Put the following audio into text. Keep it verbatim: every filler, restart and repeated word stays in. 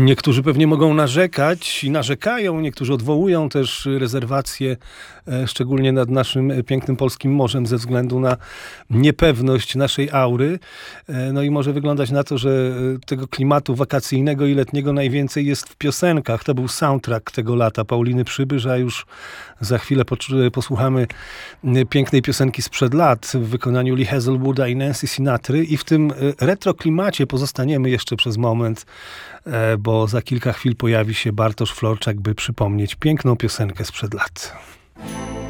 Niektórzy pewnie mogą narzekać i narzekają, niektórzy odwołują też rezerwacje, e, szczególnie nad naszym pięknym polskim morzem ze względu na niepewność naszej aury. E, no i może wyglądać na to, że tego klimatu wakacyjnego i letniego najwięcej jest w piosenkach. To był soundtrack tego lata Pauliny Przybysz, a już za chwilę posłuchamy pięknej piosenki sprzed lat w wykonaniu Lee Hazelwooda i Nancy Sinatry i w tym retroklimacie pozostaniemy jeszcze przez moment, bo za kilka chwil pojawi się Bartosz Florczak, by przypomnieć piękną piosenkę sprzed lat.